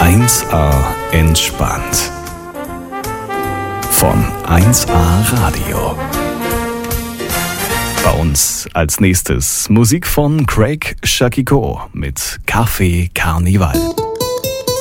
1A entspannt. Von 1A Radio. Bei uns als nächstes Musik von Craig Shakiko mit Café Carnival.